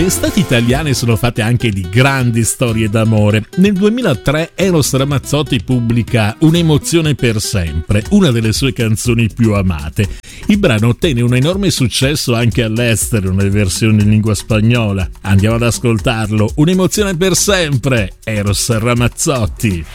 Le estati italiane sono fatte anche di grandi storie d'amore. Nel 2003 Eros Ramazzotti pubblica Un'emozione per sempre, una delle sue canzoni più amate. Il brano ottenne un enorme successo anche all'estero, nelle versioni in lingua spagnola. Andiamo ad ascoltarlo. Un'emozione per sempre, Eros Ramazzotti.